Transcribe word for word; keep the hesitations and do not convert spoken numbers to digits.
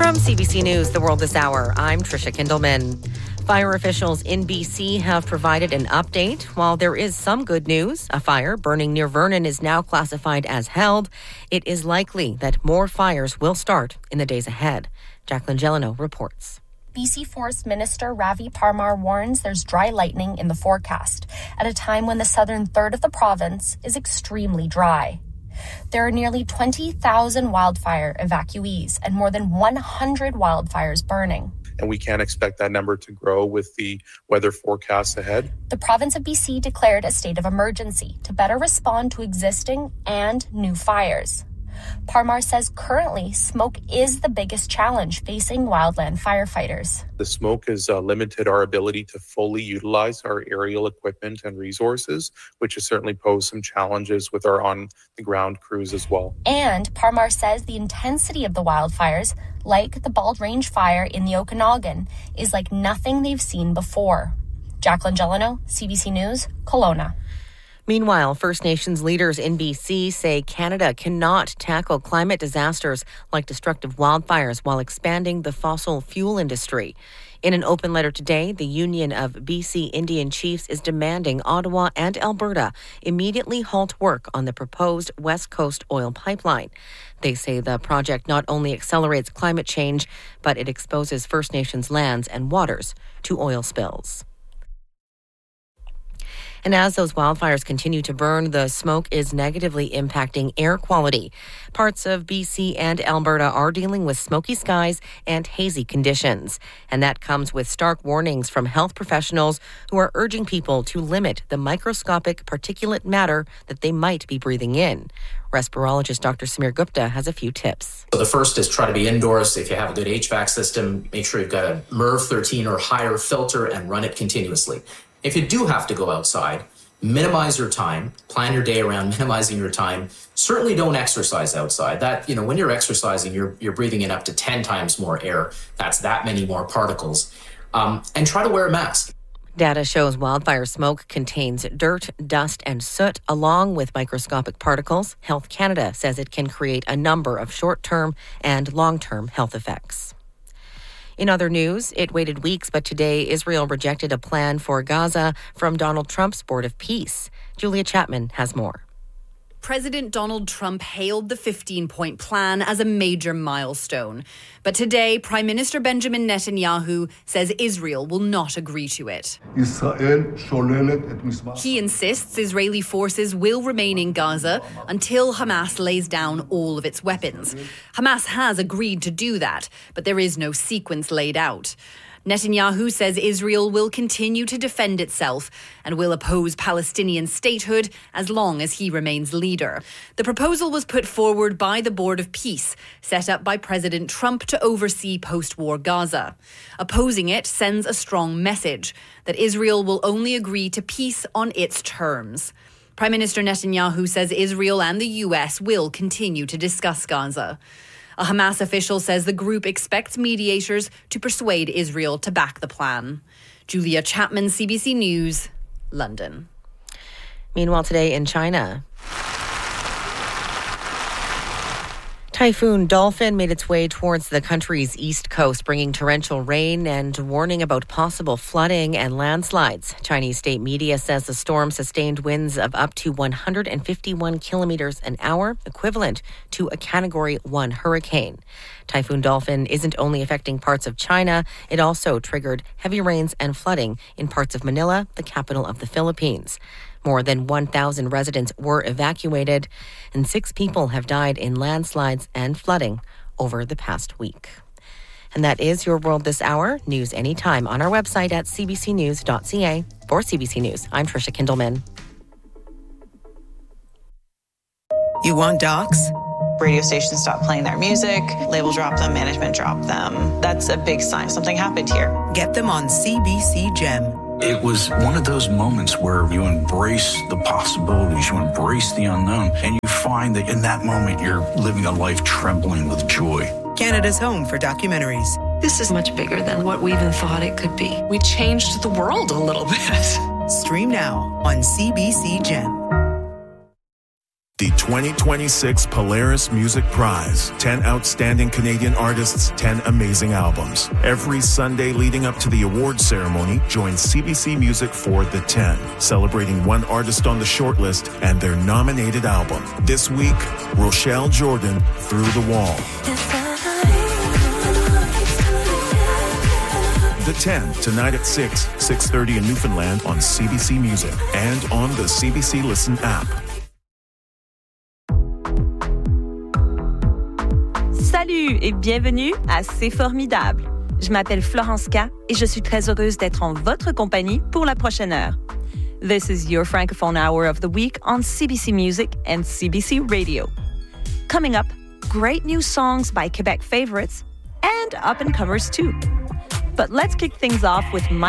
From C B C News, The World This Hour, I'm Trisha Kindleman. Fire officials in B C have provided an update. While there is some good news, a fire burning near Vernon is now classified as held. It is likely that more fires will start in the days ahead. Jacqueline Gelano reports. B C Forest Minister Ravi Parmar warns there's dry lightning in the forecast at a time when the southern third of the province is extremely dry. There are nearly twenty thousand wildfire evacuees and more than one hundred wildfires burning. And we can't expect that number to grow with the weather forecasts ahead. The province of B C declared a state of emergency to better respond to existing and new fires. Parmar says currently smoke is the biggest challenge facing wildland firefighters. The smoke has uh, limited our ability to fully utilize our aerial equipment and resources, which has certainly posed some challenges with our on-the-ground crews as well. And Parmar says the intensity of the wildfires, like the Bald Range fire in the Okanagan, is like nothing they've seen before. Jacqueline Gelano, C B C News, Kelowna. Meanwhile, First Nations leaders in B C say Canada cannot tackle climate disasters like destructive wildfires while expanding the fossil fuel industry. In an open letter today, the Union of B C Indian Chiefs is demanding Ottawa and Alberta immediately halt work on the proposed West Coast oil pipeline. They say the project not only accelerates climate change, but it exposes First Nations lands and waters to oil spills. And as those wildfires continue to burn, the smoke is negatively impacting air quality. Parts of B C and Alberta are dealing with smoky skies and hazy conditions. And that comes with stark warnings from health professionals who are urging people to limit the microscopic particulate matter that they might be breathing in. Respirologist Doctor Samir Gupta has a few tips. So the first is try to be indoors. If you have a good H V A C system, make sure you've got a M E R V thirteen or higher filter and run it continuously. If you do have to go outside, minimize your time, plan your day around minimizing your time. Certainly don't exercise outside. That, you know, when you're exercising, you're you're breathing in up to ten times more air. That's that many more particles. Um, and try to wear a mask. Data shows wildfire smoke contains dirt, dust, and soot, along with microscopic particles. Health Canada says it can create a number of short-term and long-term health effects. In other news, it waited weeks, but today Israel rejected a plan for Gaza from Donald Trump's Board of Peace. Julia Chapman has more. President Donald Trump hailed the fifteen-point plan as a major milestone. But today, Prime Minister Benjamin Netanyahu says Israel will not agree to it. He insists Israeli forces will remain in Gaza until Hamas lays down all of its weapons. Hamas has agreed to do that, but there is no sequence laid out. Netanyahu says Israel will continue to defend itself and will oppose Palestinian statehood as long as he remains leader. The proposal was put forward by the Board of Peace, set up by President Trump to oversee post-war Gaza. Opposing it sends a strong message that Israel will only agree to peace on its terms. Prime Minister Netanyahu says Israel and the U S will continue to discuss Gaza. A Hamas official says the group expects mediators to persuade Israel to back the plan. Julia Chapman, C B C News, London. Meanwhile, today in China, Typhoon Dolphin made its way towards the country's east coast, bringing torrential rain and warning about possible flooding and landslides. Chinese state media says the storm sustained winds of up to one hundred fifty-one kilometers an hour, equivalent to a Category one hurricane. Typhoon Dolphin isn't only affecting parts of China, it also triggered heavy rains and flooding in parts of Manila, the capital of the Philippines. More than one thousand residents were evacuated, and six people have died in landslides and flooding over the past week. And that is your World This Hour. News anytime on our website at c b c news dot c a. For C B C News, I'm Trisha Kindleman. You want docs? Radio stations stop playing their music, label drop them, management drop them. That's a big sign something happened here. Get them on C B C Gem. It was one of those moments where you embrace the possibilities, you embrace the unknown, and you find that in that moment you're living a life trembling with joy. Canada's home for documentaries. This is much bigger than what we even thought it could be. We changed the world a little bit. Stream now on C B C Gem. The twenty twenty-six Polaris Music Prize. ten outstanding Canadian artists, ten amazing albums. Every Sunday leading up to the award ceremony, join C B C Music for The ten, celebrating one artist on the shortlist and their nominated album. This week, Rochelle Jordan, Through the Wall. The ten, tonight at six, six thirty in Newfoundland on C B C Music and on the C B C Listen app. Salut et bienvenue à C'est Formidable. Je m'appelle Florence K et je suis très heureuse d'être en votre compagnie pour la prochaine heure. This is your Francophone Hour of the Week on C B C Music and C B C Radio. Coming up, great new songs by Quebec favorites and up-and-comers too. But let's kick things off with my